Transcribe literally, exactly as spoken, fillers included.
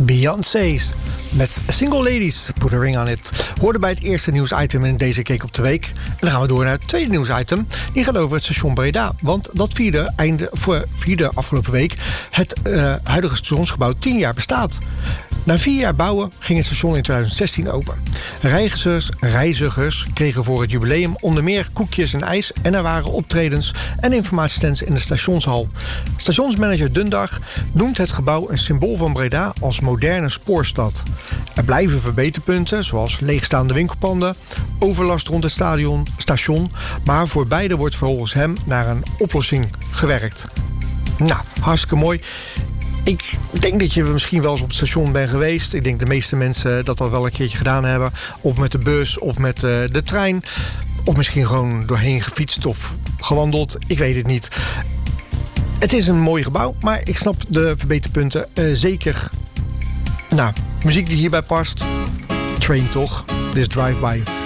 Beyoncé's met Single Ladies, Put a Ring on It. Hoorde bij het eerste nieuwsitem in deze Kijk op de Week. En dan gaan we door naar het tweede nieuwsitem. Die gaat over het station Breda. Want dat vierde, einde, voor vierde afgelopen week het uh, huidige stationsgebouw tien jaar bestaat. Na vier jaar bouwen ging het station in twintig zestien open. Reizigers, reizigers kregen voor het jubileum onder meer koekjes en ijs... en er waren optredens en informatiestands in de stationshal. Stationsmanager Dundag noemt het gebouw een symbool van Breda als moderne spoorstad. Er blijven verbeterpunten, zoals leegstaande winkelpanden, overlast rond het stadion, station... maar voor beide wordt volgens hem naar een oplossing gewerkt. Nou, hartstikke mooi. Ik denk dat je misschien wel eens op het station bent geweest. Ik denk de meeste mensen dat dat wel een keertje gedaan hebben. Of met de bus of met uh, de trein. Of misschien gewoon doorheen gefietst of gewandeld. Ik weet het niet. Het is een mooi gebouw, maar ik snap de verbeterpunten uh, zeker. Nou, muziek die hierbij past. Train toch? This Drive-By.